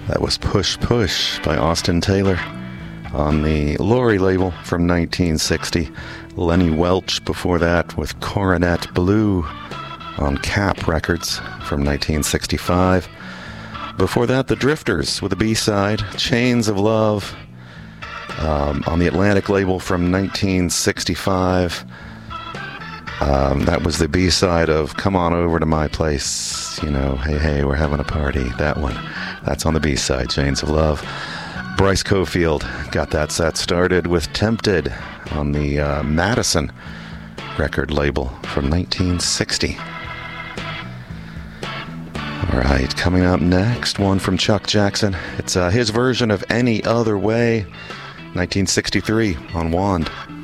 That was Push Push by Austin Taylor on the Lori label from 1960. Lenny Welch before that with Coronet Blue on Cap Records from 1965. Before that, The Drifters with a B-side, Chains of Love, on the Atlantic label from 1965. That was the B-side of Come On Over to My Place, you know, hey, hey, we're having a party, that one. That's on the B-side, Chains of Love. Bryce Cofield got that set started with Tempted on the Madison record label from 1960. All right, coming up next, one from Chuck Jackson. It's his version of Any Other Way, 1963 on Wand.